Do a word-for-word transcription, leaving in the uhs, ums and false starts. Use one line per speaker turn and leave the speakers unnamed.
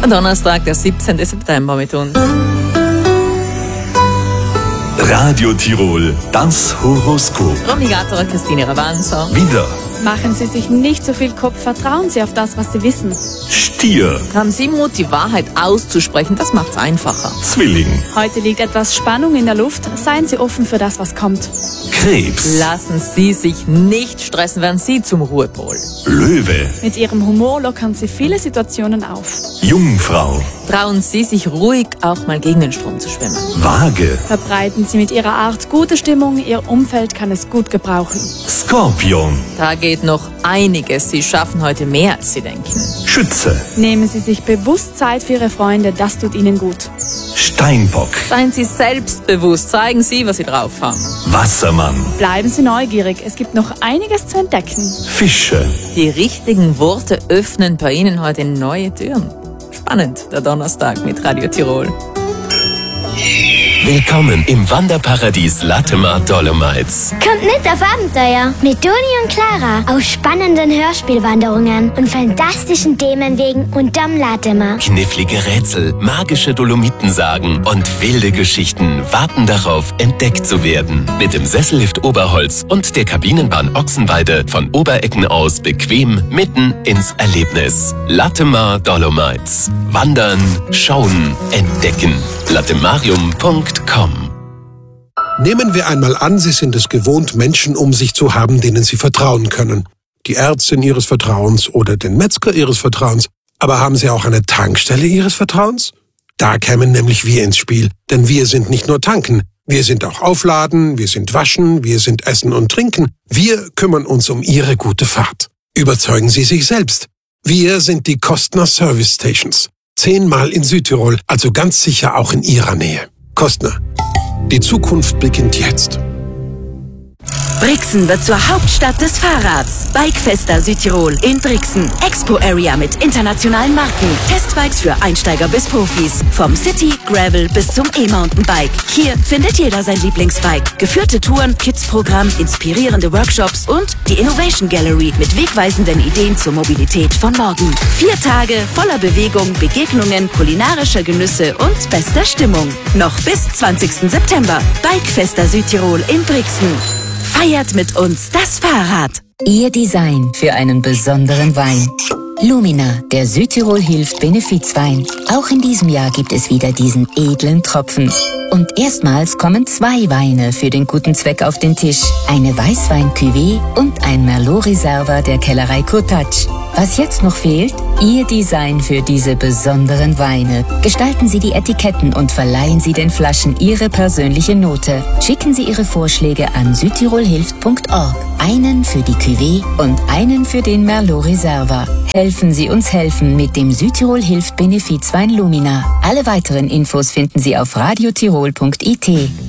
Donnerstag, der siebzehnten September mit uns.
Radio Tirol, das Horoskop.
Romigator Christine Ravanza.
Wieder.
Machen Sie sich nicht so viel Kopf, vertrauen Sie auf das, was Sie wissen.
Stier.
Haben Sie Mut, die Wahrheit auszusprechen, das macht's einfacher.
Zwilling.
Heute liegt etwas Spannung in der Luft, seien Sie offen für das, was kommt.
Krebs.
Lassen Sie sich nicht stressen, werden Sie zum Ruhepol.
Löwe.
Mit Ihrem Humor lockern Sie viele Situationen auf.
Jungfrau.
Trauen Sie sich ruhig auch mal gegen den Strom zu schwimmen.
Waage.
Verbreiten Sie mit Ihrer Art gute Stimmung, Ihr Umfeld kann es gut gebrauchen.
Skorpion.
Da geht noch einiges. Sie schaffen heute mehr, als Sie denken.
Schütze.
Nehmen Sie sich bewusst Zeit für Ihre Freunde, das tut Ihnen gut.
Steinbock.
Seien Sie selbstbewusst, zeigen Sie, was Sie drauf haben.
Wassermann.
Bleiben Sie neugierig, es gibt noch einiges zu entdecken.
Fische.
Die richtigen Worte öffnen bei Ihnen heute neue Türen. Spannend, der Donnerstag mit Radio Tirol.
Willkommen im Wanderparadies Latemar Dolomites.
Kommt mit auf Abenteuer mit Toni und Clara auf spannenden Hörspielwanderungen und fantastischen Themenwegen unterm Latemar.
Knifflige Rätsel, magische Dolomitensagen und wilde Geschichten warten darauf, entdeckt zu werden. Mit dem Sessellift Oberholz und der Kabinenbahn Ochsenweide von Oberecken aus bequem mitten ins Erlebnis. Latemar Dolomites. Wandern, schauen, entdecken. latemarium punkt com.
Nehmen wir einmal an, Sie sind es gewohnt, Menschen um sich zu haben, denen Sie vertrauen können. Die Ärztin Ihres Vertrauens oder den Metzger Ihres Vertrauens. Aber haben Sie auch eine Tankstelle Ihres Vertrauens? Da kämen nämlich wir ins Spiel. Denn wir sind nicht nur tanken. Wir sind auch aufladen, wir sind waschen, wir sind essen und trinken. Wir kümmern uns um Ihre gute Fahrt. Überzeugen Sie sich selbst. Wir sind die Kostner Service Stations. Zehnmal in Südtirol, also ganz sicher auch in Ihrer Nähe. Kostner. Die Zukunft beginnt jetzt.
Brixen wird zur Hauptstadt des Fahrrads. Bikefesta Südtirol in Brixen. Expo Area mit internationalen Marken. Testbikes für Einsteiger bis Profis. Vom City, Gravel bis zum E-Mountainbike. Hier findet jeder sein Lieblingsbike. Geführte Touren, Kids-Programm, inspirierende Workshops und die Innovation Gallery mit wegweisenden Ideen zur Mobilität von morgen. Vier Tage voller Bewegung, Begegnungen, kulinarischer Genüsse und bester Stimmung. Noch bis zwanzigsten September. Bikefesta Südtirol in Brixen. Feiert mit uns das Fahrrad.
Ihr Design für einen besonderen Wein. Lumina, der Südtirol hilft Benefizwein. Auch in diesem Jahr gibt es wieder diesen edlen Tropfen. Und erstmals kommen zwei Weine für den guten Zweck auf den Tisch. Eine Weißwein-Cuvée und ein Merlot Reserva der Kellerei Cottage. Was jetzt noch fehlt? Ihr Design für diese besonderen Weine. Gestalten Sie die Etiketten und verleihen Sie den Flaschen Ihre persönliche Note. Schicken Sie Ihre Vorschläge an südtirolhilft punkt org. Einen für die Cuvée und einen für den Merlot Reserva. Helfen Sie uns helfen mit dem Südtirol hilft Benefizwein Lumina. Alle weiteren Infos finden Sie auf radiotirol punkt it.